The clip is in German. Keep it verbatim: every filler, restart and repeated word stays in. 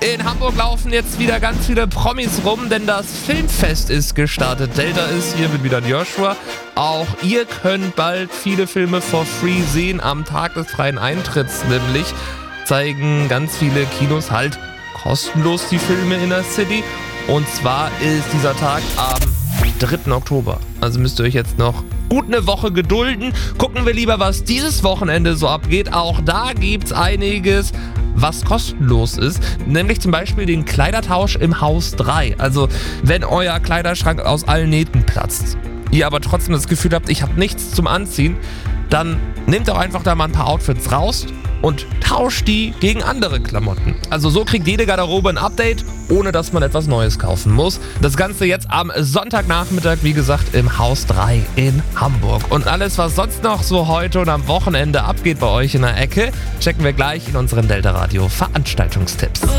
In Hamburg laufen jetzt wieder ganz viele Promis rum, denn das Filmfest ist gestartet. Delta ist hier mit wieder Joshua. Auch ihr könnt bald viele Filme for free sehen. Am Tag des freien Eintritts nämlich zeigen ganz viele Kinos halt kostenlos die Filme in der City. Und zwar ist dieser Tag am dritten Oktober. Also müsst ihr euch jetzt noch gut eine Woche gedulden. Gucken wir lieber, was dieses Wochenende so abgeht. Auch da gibt's einiges, was kostenlos ist. Nämlich zum Beispiel den Kleidertausch im Haus drei. Also wenn euer Kleiderschrank aus allen Nähten platzt, ihr aber trotzdem das Gefühl habt, ich habe nichts zum Anziehen, dann nehmt doch einfach da mal ein paar Outfits raus und tauscht die gegen andere Klamotten. Also so kriegt jede Garderobe ein Update, ohne dass man etwas Neues kaufen muss. Das Ganze jetzt am Sonntagnachmittag, wie gesagt, im Haus drei in Hamburg. Und alles, was sonst noch so heute und am Wochenende abgeht bei euch in der Ecke, checken wir gleich in unseren Delta Radio Veranstaltungstipps.